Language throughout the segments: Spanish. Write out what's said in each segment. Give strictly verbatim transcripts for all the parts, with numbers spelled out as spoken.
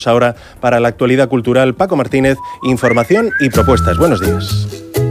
Ahora, para la actualidad cultural, Paco Martínez, información y propuestas. Buenos días.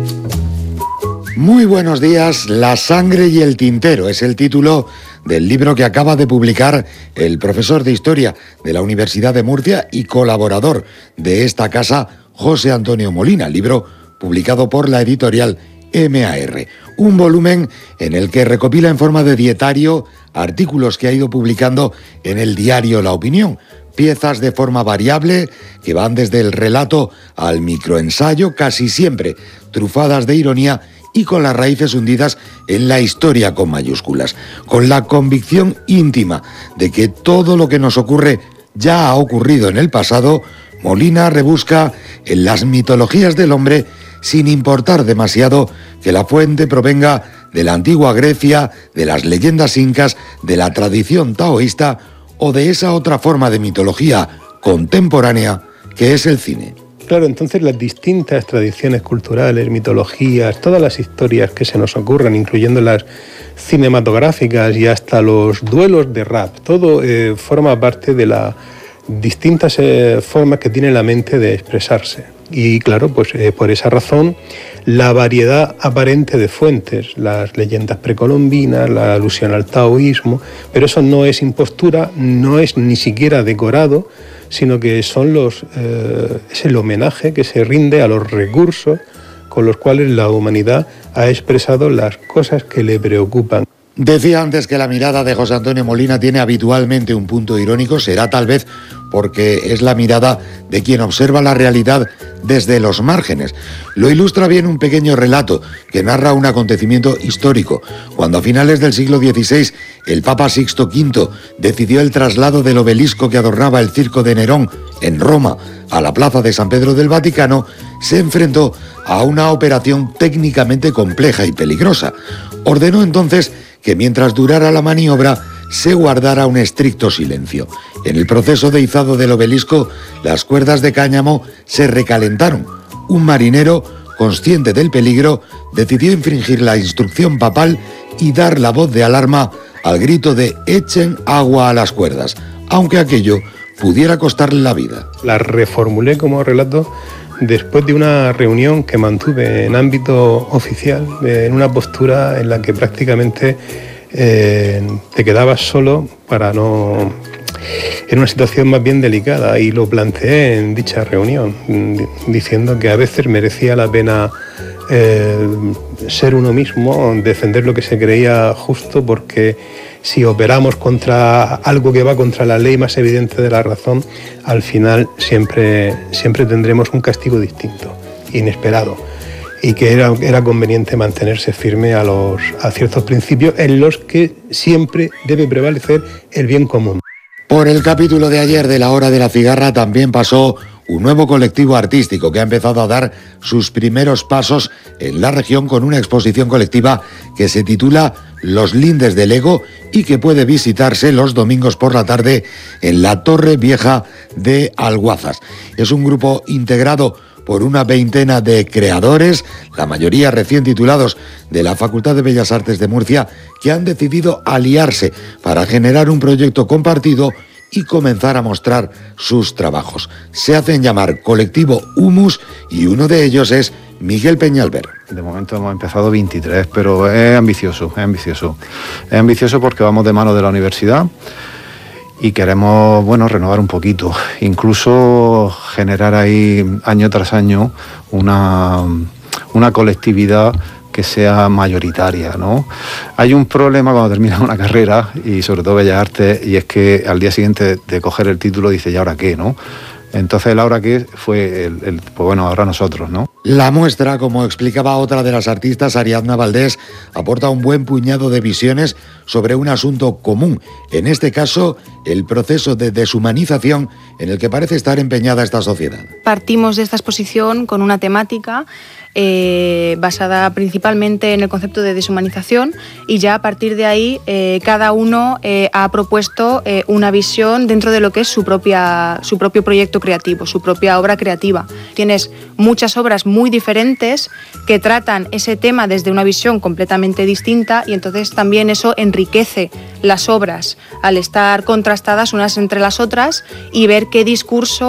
Muy buenos días. La sangre y el tintero es el título del libro que acaba de publicar el profesor de Historia de la Universidad de Murcia y colaborador de esta casa, José Antonio Molina, libro publicado por la editorial eme a erre. Un volumen en el que recopila en forma de dietario artículos que ha ido publicando en el diario La Opinión, piezas de forma variable que van desde el relato al microensayo, casi siempre trufadas de ironía y con las raíces hundidas en la historia con mayúsculas, con la convicción íntima de que todo lo que nos ocurre ya ha ocurrido en el pasado. Molina rebusca en las mitologías del hombre sin importar demasiado que la fuente provenga de la antigua Grecia, de las leyendas incas, de la tradición taoísta o de esa otra forma de mitología contemporánea que es el cine. Claro, entonces las distintas tradiciones culturales, mitologías, todas las historias que se nos ocurran, incluyendo las cinematográficas y hasta los duelos de rap, todo eh, forma parte de las distintas eh, formas que tiene la mente de expresarse. Y claro, pues eh, por esa razón, la variedad aparente de fuentes, las leyendas precolombinas, la alusión al taoísmo, pero eso no es impostura, no es ni siquiera decorado, sino que son los, eh, es el homenaje que se rinde a los recursos con los cuales la humanidad ha expresado las cosas que le preocupan. Decía antes que la mirada de José Antonio Molina tiene habitualmente un punto irónico. Será tal vez porque es la mirada de quien observa la realidad desde los márgenes. Lo ilustra bien un pequeño relato que narra un acontecimiento histórico, cuando a finales del siglo dieciséis el Papa Sixto quinto decidió el traslado del obelisco que adornaba el circo de Nerón en Roma a la plaza de San Pedro del Vaticano. Se enfrentó a una operación técnicamente compleja y peligrosa. Ordenó entonces que mientras durara la maniobra se guardara un estricto silencio. En el proceso de izado del obelisco, las cuerdas de cáñamo se recalentaron. Un marinero, consciente del peligro, decidió infringir la instrucción papal y dar la voz de alarma al grito de «echen agua a las cuerdas», aunque aquello pudiera costarle la vida. La reformulé como relato después de una reunión que mantuve en ámbito oficial, en una postura en la que prácticamente eh, te quedabas solo para no... en una situación más bien delicada, y lo planteé en dicha reunión, diciendo que a veces merecía la pena eh, ser uno mismo, defender lo que se creía justo, porque si operamos contra algo que va contra la ley más evidente de la razón, al final siempre, siempre tendremos un castigo distinto, inesperado, y que era, era conveniente mantenerse firme a, los, a ciertos principios en los que siempre debe prevalecer el bien común. Por el capítulo de ayer de La Hora de la Cigarra también pasó un nuevo colectivo artístico que ha empezado a dar sus primeros pasos en la región con una exposición colectiva que se titula Los lindes del ego y que puede visitarse los domingos por la tarde en la Torre Vieja de Alguazas. Es un grupo integrado por una veintena de creadores, la mayoría recién titulados de la Facultad de Bellas Artes de Murcia, que han decidido aliarse para generar un proyecto compartido y comenzar a mostrar sus trabajos. Se hacen llamar Colectivo Humus y uno de ellos es Miguel Peñalver. De momento hemos empezado veintitrés, pero es ambicioso, es ambicioso. Es ambicioso porque vamos de mano de la universidad y queremos, bueno, renovar un poquito, incluso generar ahí año tras año una, una colectividad que sea mayoritaria, ¿no? Hay un problema cuando terminas una carrera, y sobre todo Bellas Artes, y es que al día siguiente de coger el título dice, ¿y ahora qué, no? Entonces el ahora qué fue, el, el, pues bueno, ahora nosotros, ¿no? La muestra, como explicaba otra de las artistas, Ariadna Valdés, aporta un buen puñado de visiones sobre un asunto común, en este caso, el proceso de deshumanización en el que parece estar empeñada esta sociedad. Partimos de esta exposición con una temática eh, basada principalmente en el concepto de deshumanización, y ya a partir de ahí eh, cada uno eh, ha propuesto eh, una visión dentro de lo que es su, propia, su propio proyecto proceso creativo, su propia obra creativa. Tienes muchas obras muy diferentes que tratan ese tema desde una visión completamente distinta y entonces también eso enriquece las obras al estar contrastadas unas entre las otras y ver qué discurso